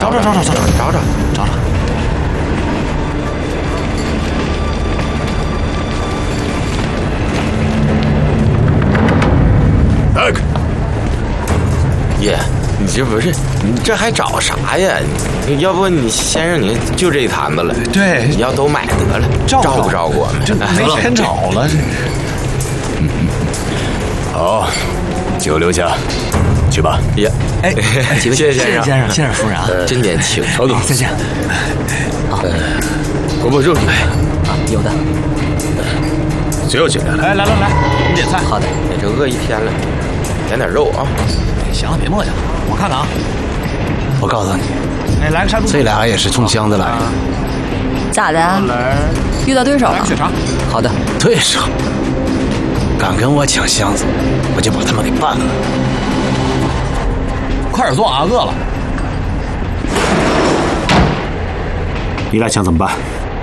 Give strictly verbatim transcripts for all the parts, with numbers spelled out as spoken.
找找找找找找找找找找。 哎， 爷，你这不是你这还找啥呀？要不你先生你就这一坛子了， 对， 你要都买得了，照顾照顾我们， 这没钱找了。这， 嗯，好，酒留下，去吧。 爷， 哎， 谢谢先生， 先生，谢谢夫人啊， 真年轻。 稍等， 再见。 好，国宝肉， 啊，有的。 谁要进来了？ 哎，来来来，你点菜。 好的， 这饿一天了，点点肉啊。 行了，别磨叽了，我看看啊。 我告诉你， 哎，来个山猪。 这俩也是从箱子来的。 咋的？遇到对手了？ 血肠。 好的， 对手敢跟我抢箱子，我就把他们给办了。 快点做啊，饿了。 你俩想怎么办？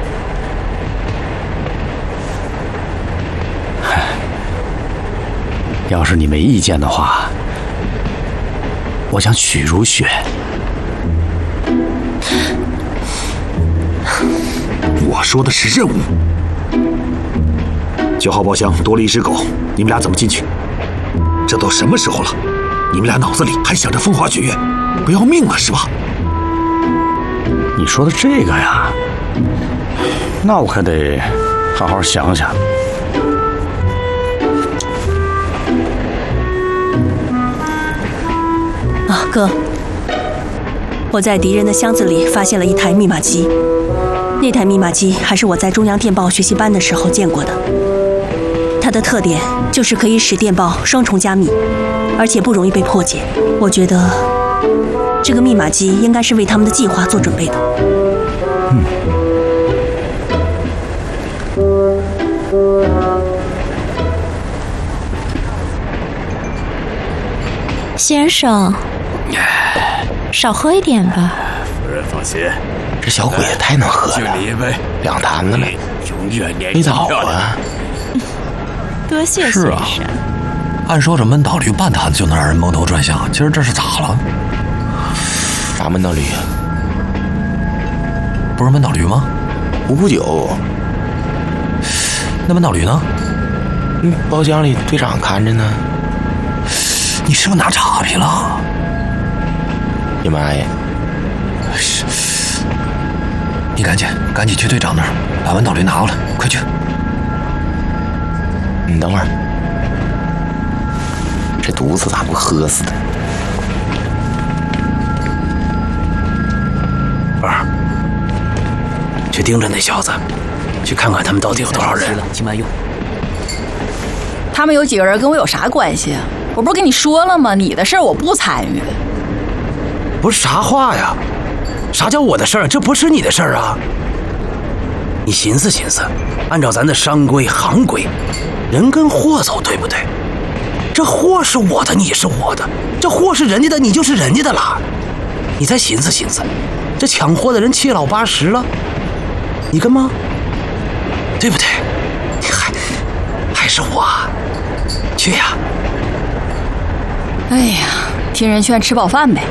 要是你没意见的话，我想许如雪。 我说的是任务。九号包厢多了一只狗，你们俩怎么进去？这都什么时候了，你们俩脑子里还想着风花雪月，不要命了是吧？ 你说的这个呀，那我可得好好想想。 啊，哥，我在敌人的箱子里发现了一台密码机，那台密码机还是我在中央电报学习班的时候见过的。它的特点就是可以使电报双重加密，而且不容易被破解。我觉得这个密码机应该是为他们的计划做准备的。 嗯。 先生，少喝一点吧。 夫人放心， 这小鬼也太能喝了， 敬你一杯， 两坛子了， 永远年没倒轻漂亮。 啊。 多谢先生。 是啊， 按说这闷倒驴半坛子就能让人蒙头转向，今儿这是咋了？ 啥闷倒驴啊？ 不是闷倒驴吗？ 五壶酒。 那闷倒驴呢？ 嗯，包厢里队长看着呢。 你是不是拿岔劈了？ 你妈呀！ 你赶紧赶紧去队长那儿把闷倒驴拿过来，快去！ 你等会儿，这毒死咋不喝死的？ 二，去盯着那小子，去看看他们到底有多少人。 请慢用。 他们有几个人跟我有啥关系啊？我不是跟你说了吗？你的事儿我不参与。 不是啥话呀？啥叫我的事儿？这不是你的事儿啊！你寻思寻思，按照咱的商规行规，人跟货走，对不对？这货是我的，你是我的；这货是人家的，你就是人家的了。你再寻思寻思，这抢货的人七老八十了，你跟吗？对不对？你还还是我，去呀！ 哎呀，听人劝，吃饱饭呗。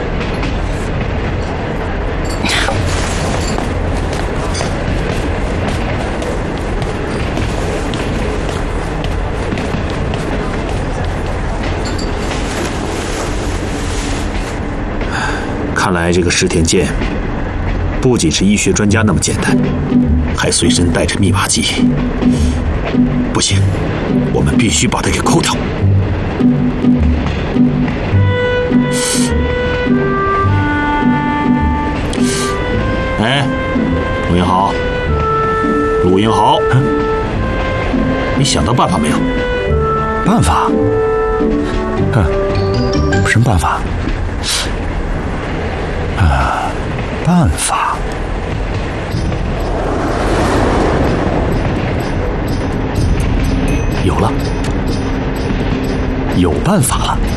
看来这个石田健不仅是医学专家那么简单，还随身带着密码机。不行，我们必须把他给扣掉。哎，陆英豪，陆英豪，你想到办法没有？ 办法？哼，什么办法？啊，办法。有了，有办法了。